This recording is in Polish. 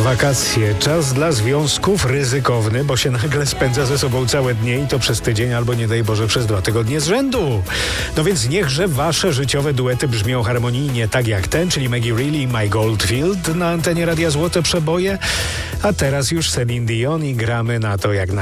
Wakacje, czas dla związków ryzykowny, bo się nagle spędza ze sobą całe dnie i to przez tydzień albo nie daj Boże przez 2 tygodnie z rzędu. No więc niechże wasze życiowe duety brzmią harmonijnie tak jak ten, czyli Maggie Reilly i Mike Oldfield na antenie Radia Złote Przeboje. A teraz już Celine Dion i gramy na to jak na